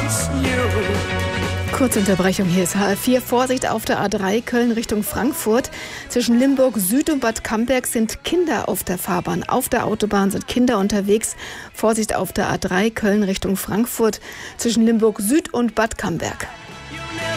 Kurze Unterbrechung, hier ist HR4. Vorsicht auf der A3 Köln Richtung Frankfurt. Zwischen Limburg Süd und Bad Camberg sind Kinder auf der Fahrbahn. Auf der Autobahn sind Kinder unterwegs. Vorsicht auf der A3 Köln Richtung Frankfurt. Zwischen Limburg Süd und Bad Camberg.